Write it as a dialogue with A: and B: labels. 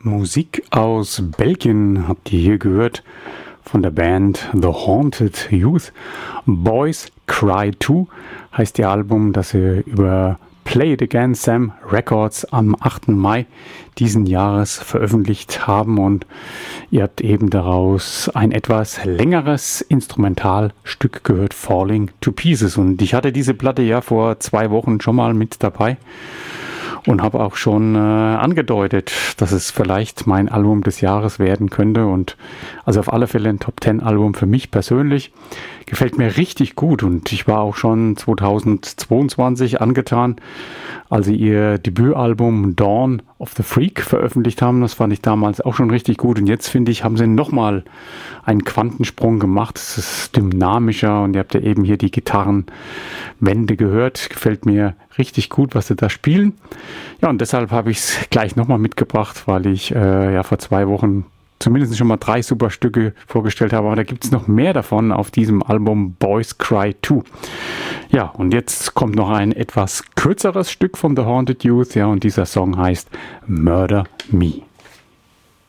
A: Musik aus Belgien habt ihr hier gehört von der Band The Haunted Youth. Boys Cry 2 heißt ihr Album, das sie über Play It Again Sam Records am 8. Mai diesen Jahres veröffentlicht haben, und ihr habt eben daraus ein etwas längeres Instrumentalstück gehört, Falling to Pieces. Und ich hatte diese Platte ja vor 2 Wochen schon mal mit dabei und habe auch schon angedeutet, dass es vielleicht mein Album des Jahres werden könnte. Und also auf alle Fälle ein Top-10-Album für mich persönlich. Gefällt mir richtig gut, und ich war auch schon 2022 angetan, als sie ihr Debütalbum Dawn of the Freak veröffentlicht haben. Das fand ich damals auch schon richtig gut, und jetzt finde ich, haben sie nochmal einen Quantensprung gemacht. Es ist dynamischer, und ihr habt ja eben hier die Gitarrenwände gehört. Gefällt mir richtig gut, was sie da spielen. Ja, und deshalb habe ich es gleich nochmal mitgebracht, weil ich vor 2 Wochen zumindest schon mal 3 super Stücke vorgestellt habe, aber da gibt es noch mehr davon auf diesem Album Boys Cry 2. Ja, und jetzt kommt noch ein etwas kürzeres Stück von The Haunted Youth, ja, und dieser Song heißt Murder Me.